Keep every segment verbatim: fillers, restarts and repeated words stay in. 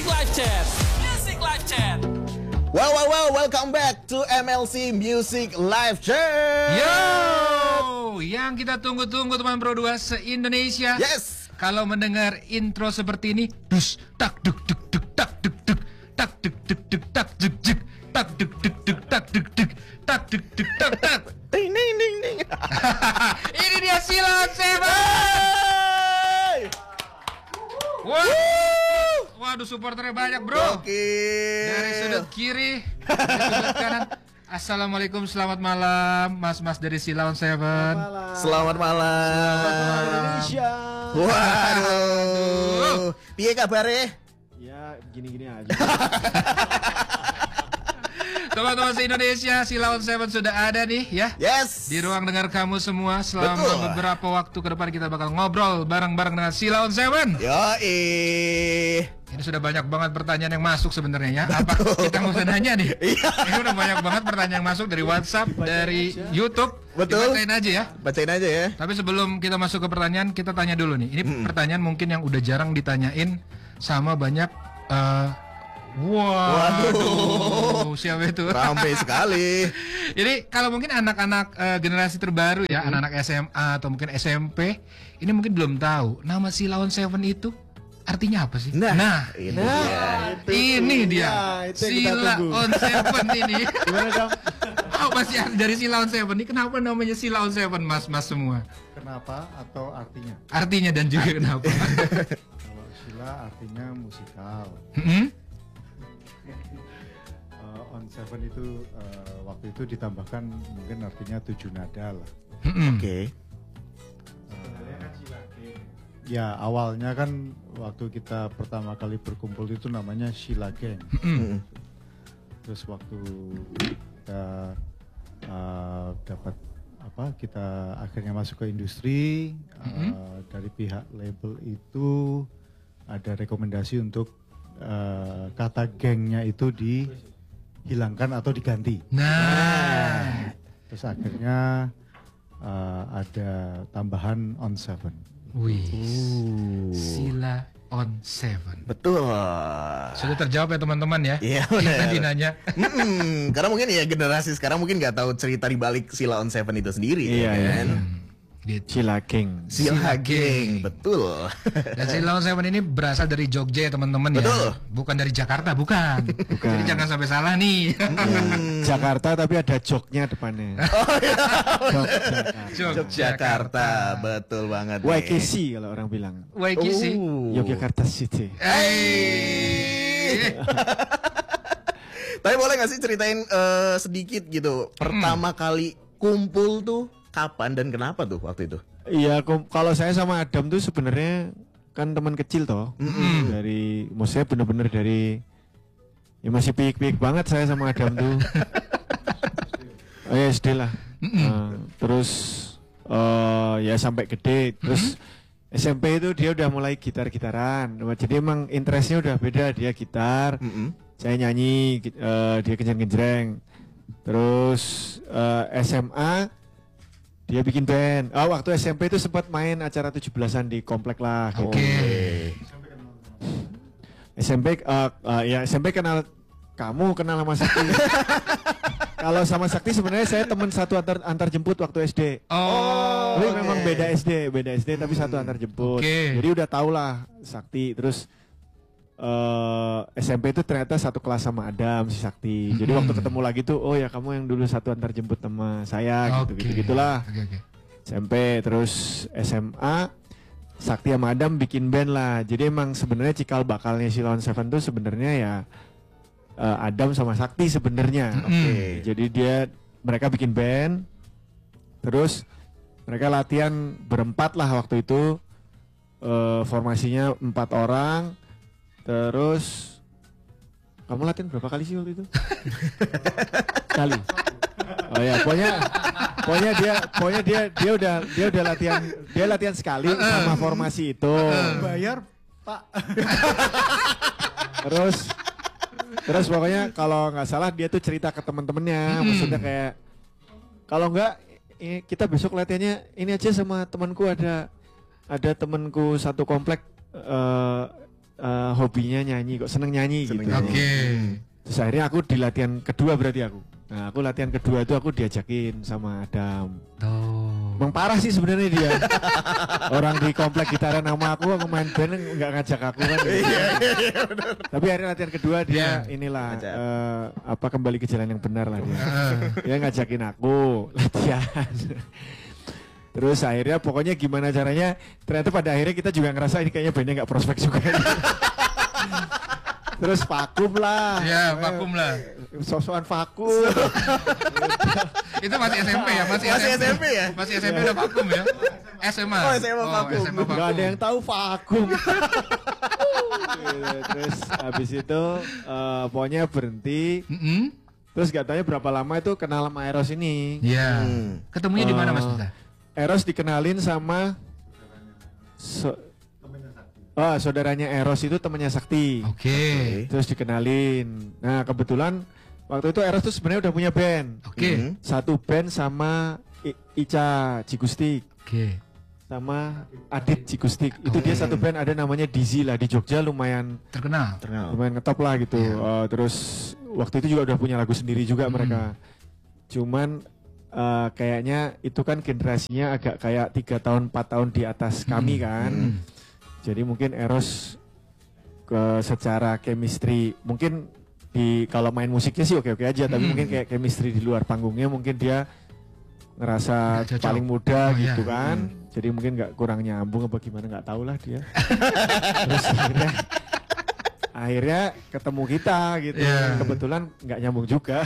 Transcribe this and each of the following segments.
Music Live Chat. Music Live Chat. Wow, wow, wow, welcome back to M L C Music Live Chat. Yo, yang kita tunggu-tunggu teman Pro dua se-Indonesia. Yes. Kalau mendengar intro seperti ini, dus tak duk duk duk tak duk duk tak duk duk duk tak duk duk tak duk duk duk tak duk duk tak duk duk tak tak. Ding ding ding ding. Ini dia Silon Seven. Wow. Waduh, supporternya banyak, bro. Oke. Dari sudut kiri, dari sudut kanan. Assalamualaikum, selamat malam, mas-mas dari Silon Seven. Selamat malam. Selamat malam. Indonesia. Waduh. Piye kabare? Ya gini-gini aja. Teman-teman se-Indonesia, Silon Seven sudah ada nih ya. Yes. Di ruang dengar kamu semua. Selama Betul. beberapa waktu ke depan kita bakal ngobrol bareng-bareng dengan Silon Seven. Yoi. Ini sudah banyak banget pertanyaan yang masuk sebenarnya ya. Apa kita nggak usah nanya nih? Ini udah banyak banget pertanyaan yang masuk dari WhatsApp, dari YouTube. Betul. Dibacain aja ya. Bacain aja ya. Tapi sebelum kita masuk ke pertanyaan, kita tanya dulu nih. Ini Mm-mm. pertanyaan mungkin yang udah jarang ditanyain sama banyak. Uh, Waduh, siapa itu? Ramai sekali. Jadi kalau mungkin anak-anak uh, generasi terbaru ya, anak-anak S M A atau mungkin S M P, ini mungkin belum tahu nama Silon Seven itu artinya apa sih? Nah, Nah, ini Nah, dia. itu ini dia Ya, itu yang kita Sila tunggu. on Seven ini. Gimana dong? Apa sih arti dari Sila on Seven ini? Kenapa namanya Sila on Seven, mas-mas semua? Kenapa atau artinya? Artinya dan juga kenapa? Kalau sila artinya musikal. Hmm? Uh, on seven itu uh, waktu itu ditambahkan mungkin artinya tujuh nada lah. Hmm. Oke. Ya awalnya kan waktu kita pertama kali berkumpul itu namanya Sheila Gang. Mm-mm. Terus waktu kita uh, dapat apa kita akhirnya masuk ke industri, uh, dari pihak label itu ada rekomendasi untuk uh, kata gengnya itu dihilangkan atau diganti. Nah, Terus akhirnya uh, ada tambahan on seven. wih, Uh. Sila on Seven. Betul. Sudah terjawab ya teman-teman ya? Iya, Yang benar. tadi nanya. Mm-mm. Karena mungkin ya generasi sekarang mungkin nggak tahu cerita di balik Sila on Seven itu sendiri. Iya, ya iya. kan? Gitu. Sila King. Sila Sila Gang, Gang. betul. Dan Sila on Seven ini berasal dari Jogja ya teman-teman ya. Betul. Bukan dari Jakarta, bukan. Jadi jangan sampai salah nih. Hmm. Jakarta tapi ada joknya depannya. Jogjakarta. Yogyakarta, betul banget. nih. Y K C kalau orang bilang. Waikisi. Uh. Yogyakarta City. Hey. Tapi boleh gak sih ceritain eh, sedikit gitu, pertama kali kumpul tuh kapan dan kenapa tuh waktu itu? Iya, kom- kalau saya sama Adam tuh sebenarnya kan teman kecil toh. Dari, maksudnya bener-bener dari, ya masih piik-piik banget saya sama Adam tuh. Oh ya S D lah. Nah, terus eh, ya sampai gede. Terus S M P itu dia udah mulai gitar-gitaran. Jadi emang interestnya udah beda. Dia gitar, Mm-mm. saya nyanyi, gi- eh, dia kenceng-kenceng. Terus eh, S M A dia bikin band. Oh, waktu S M P itu sempat main acara tujuh belasan di komplek lah. gitu. Oke. S M P eh, eh, ya S M P kenal kamu, kenal sama Sakti. Kalau sama Sakti sebenarnya saya teman satu antar antar jemput waktu S D. Oh. Tapi oke. memang beda S D, beda S D tapi satu antar jemput. Oke. Jadi udah tau lah Sakti. Terus eh S M P itu ternyata satu kelas sama Adam si Sakti. Jadi waktu ketemu lagi tuh, oh ya kamu yang dulu satu antar jemput sama saya gitu Oke. gitu gitulah. Oke, oke. S M P terus S M A Sakti sama Adam bikin band lah. Jadi emang sebenarnya cikal bakalnya Silon Seven tuh sebenarnya ya eh, Adam sama Sakti sebenarnya. Oke. Jadi dia mereka bikin band, terus mereka latihan berempat lah waktu itu. Eh, formasinya empat orang. Terus kamu latihan berapa kali sih waktu itu? Kali. Oh ya, pokoknya pokoknya dia pokoknya dia dia udah dia udah latihan dia latihan sekali sama formasi itu. Bayar Pak. Terus terus pokoknya kalau nggak salah dia tuh cerita ke teman-temannya, maksudnya kayak kalau nggak ini kita besok latihannya ini aja sama temanku ada ada temanku satu komplek eh eh, hobinya nyanyi kok, seneng nyanyi Seneng gitu. nyanyi. Oke. Terus akhirnya aku di latihan kedua berarti aku. Nah, aku latihan kedua itu aku diajakin sama Adam. Tuh. Emang parah sih sebenarnya dia. Orang di komplek gitaran sama aku, aku main band nggak ngajak aku kan. Tapi akhirnya latihan kedua dia inilah Ngajak. eh, apa kembali ke jalan yang benar lah dia. Heeh. Dia ngajakin aku latihan. Terus akhirnya pokoknya gimana caranya, ternyata pada akhirnya kita juga ngerasa ini kayaknya bandnya nggak prospek juga. Terus vakum lah. Ya, vakum lah. Sosokan vakum. Itu masih S M P ya, masih, Masih S M P ya? Masih S M P udah vakum ya? S M A. Oh, S M A vakum. S M A vakum. Gak ada yang tahu vakum. Gitu, terus habis itu eh, pokoknya berhenti. Mm-mm. Terus gak tanya berapa lama itu kenal sama Eros ini. Iya. Hmm. Ketemunya di mana Mas Eh, Duta? Eros dikenalin sama so- oh, saudaranya Eros itu temannya Sakti. Oke. Terus dikenalin. Nah kebetulan waktu itu Eros tuh sebenarnya udah punya band. Oke. Mhm. Satu band sama I- Ica Cigustik. Oke. Sama Adit Cigustik. Itu dia satu band ada namanya Dizzy lah di Jogja, lumayan Terkenal. Terkenal. lumayan ngetop lah gitu. Eh, terus waktu itu juga udah punya lagu sendiri juga mereka. Cuman eh, kayaknya itu kan generasinya agak kayak tiga tahun empat tahun di atas kami kan. Jadi mungkin Eros ke secara chemistry mungkin di kalau main musiknya sih oke-oke aja, tapi Hmm. mungkin kayak chemistry di luar panggungnya mungkin dia ngerasa Nggak cocok. paling muda Oh, iya. gitu kan. Jadi mungkin nggak kurang nyambung apa gimana nggak tahu lah dia. Terus akhirnya akhirnya ketemu kita gitu. Iya. Kebetulan nggak nyambung juga.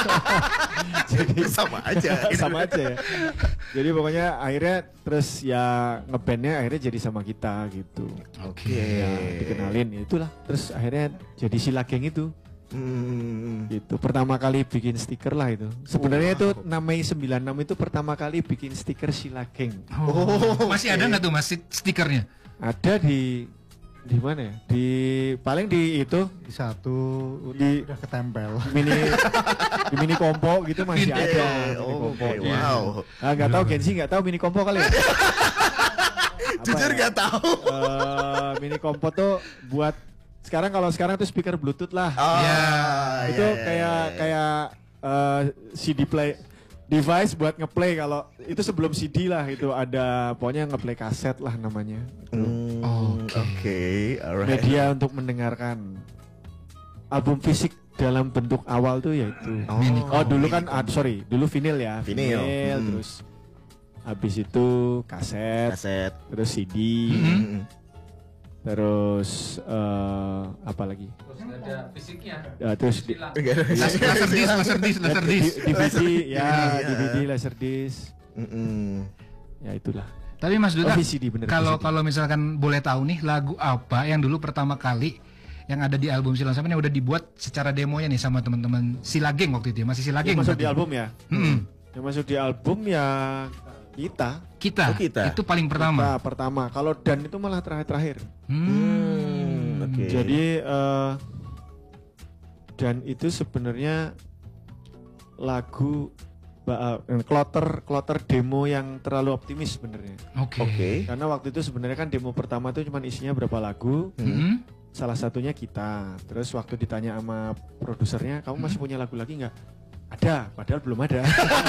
Jadi Sama aja. sama aja ya. Jadi pokoknya akhirnya terus ya ngebandnya akhirnya jadi sama kita gitu. Oke. Ya, dikenalin ya itulah. Terus akhirnya jadi Sila Geng itu. Hmm. Gitu. Pertama kali bikin stiker lah itu. Sebenarnya itu enam Mei sembilan enam itu pertama kali bikin stiker Sila Geng. Oh, masih ada nggak tuh Mas sti- stikernya? Ada di di mana ya? Di paling di itu Di satu Di- udah ketempel. mini di mini kompo gitu masih Mini- ada. Mini Oh, kompo. oke. Iya. Wow. Ah, nggak tahu Gensi nggak tahu mini kompo kali ya? Apa Jujur ya? gak tahu. Eh, mini kompo tuh buat sekarang kalau sekarang tuh speaker Bluetooth lah. Oh, Ya. itu iya, iya, kayak iya. kayak eh, C D play device buat ngeplay kalau itu sebelum C D lah itu ada pokoknya ngeplay kaset lah namanya. Hmm, Oke. Oke, alright. Media untuk mendengarkan album fisik dalam bentuk awal tuh yaitu. Oh, Oh dulu kan ah, sorry dulu vinil ya. Vinil. Hmm. Terus habis itu kaset, kaset. terus C D, Hmm. terus eh, apa lagi? Ada fisiknya. Ya, terus di, Las- Laser disc, laser disc, laser disc. D- D V D ya, Iya. D V D laserdisc. Mm-mm. Ya itulah. Tapi Mas Duta, Oh, V C D bener. kalau V C D. kalau misalkan boleh tahu nih lagu apa yang dulu pertama kali yang ada di album Sila Sampan yang udah dibuat secara demonya nih sama teman-teman Sila Geng waktu itu ya, masih Sila Geng. Yang masuk di berarti? album ya. Mm-mm. Yang masuk di album ya kita. Kita, Oh, kita. itu paling pertama. Kita pertama. Kalau Dan itu malah terakhir-terakhir. Hmm. Oke. Jadi eh, Dan itu sebenarnya lagu ba- eh, kloter kloter demo yang terlalu optimis sebenarnya. Oke. Oke. Karena waktu itu sebenarnya kan demo pertama itu cuma isinya berapa lagu. Mm-mm. Salah satunya kita. Terus waktu ditanya sama produsernya, kamu masih punya lagu lagi nggak? Ada, padahal belum ada.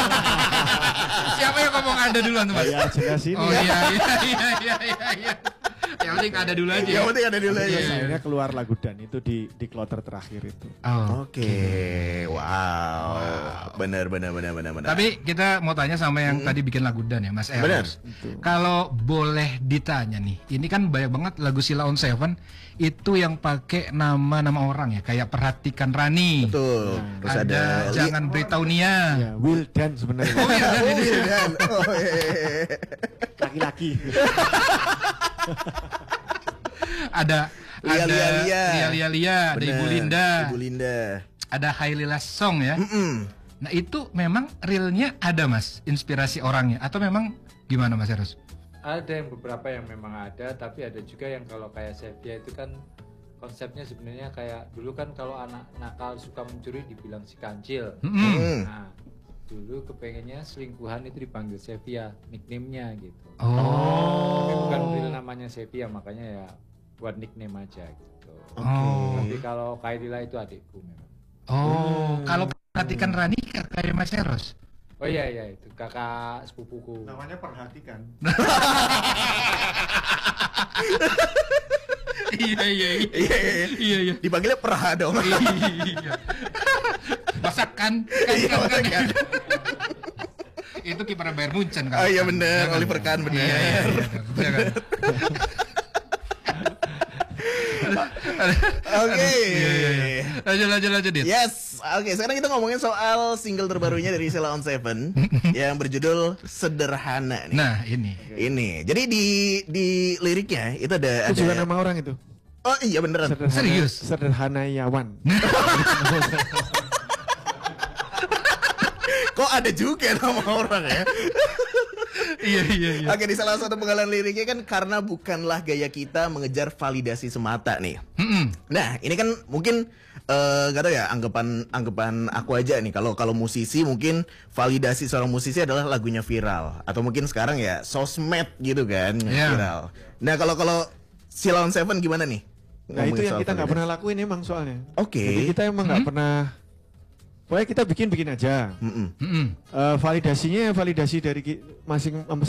Siapa yang ngomong ada duluan tuh Mas? Ya jelas ini. Oh iya iya iya iya iya. iya. Yang penting ada dulu aja. Yang penting ada dulu aja. Terus akhirnya keluar lagu Dan itu di di kloter terakhir itu. Oh. Oke, wow. Benar, benar, benar, benar, benar. Tapi kita mau tanya sama yang tadi bikin lagu Dan ya Mas Eros. Benar. Kalau boleh ditanya nih, ini kan banyak banget lagu Sheila on Seven itu yang pakai nama-nama orang ya, kayak Perhatikan Rani. Betul. Terus ada, ada, Li- Jangan Beritahu Nia. Ya, Will Dan sebenarnya. Oh iya, Dan Oh, ini. iya, Dan. Oh, iya, iya, iya. Laki-laki. Ada Lia, ada Lia, Lia. Lia Lia Lia, ada Benar, Ibu Linda, Ibu Linda. ada Hailila Song ya. Mm-mm. Nah itu memang realnya ada Mas, inspirasi orangnya atau memang gimana Mas Eros? Ada yang beberapa yang memang ada, tapi ada juga yang kalau kayak Sevia itu kan konsepnya sebenarnya kayak dulu kan kalau anak nakal suka mencuri dibilang si kancil. Mm-mm. Mm. Nah, dulu kepengennya selingkuhan itu dipanggil Sevia, nickname-nya gitu. Oh. Tapi bukan real namanya Sevia, makanya ya buat nickname aja gitu. Oh. Tapi kalau Kairila itu adikku memang. Oh, kalau perhatikan Rani kayak Mas Eros. Oh iya iya itu kakak sepupuku. Namanya perhatikan. Iya iya iya. Iya, iya, Iya iya. Dipanggilnya Praha dong. Iya. Masakan kan Iya, kan, kan. masakan. Itu kiper Bayern Munchen kan. Oh iya bener, Iya, Oliver Kahn bener. Iya iya iya. Iya kan? Oke. Iya iya iya. Lanjut lanjut lanjut Dit. Yes, oke. Sekarang kita ngomongin soal single terbarunya dari Sheila on Seven yang berjudul Sederhana. Nih. Nah, ini. Ini, jadi di di liriknya itu ada Itu juga ada. nama orang itu. Oh iya beneran. Sederhana, Serius? Sederhanayawan. Kok ada juga nama orang ya? Iya iya iya. Oke, di salah satu penggalan liriknya kan karena bukanlah gaya kita mengejar validasi semata nih. Mm-mm. Nah, ini kan mungkin eh gak tau ya anggapan anggapan aku aja nih kalau kalau musisi mungkin validasi seorang musisi adalah lagunya viral atau mungkin sekarang ya sosmed gitu kan Iya. viral. Nah, kalau kalau Sheila on Seven gimana nih? Nah itu Ngomongin yang soal kita nggak validasi. pernah lakuin emang soalnya. Oke. Jadi kita emang nggak pernah. Pokoknya kita bikin-bikin aja. Mm-mm. Mm-mm. Eh, validasinya validasi dari ki- masing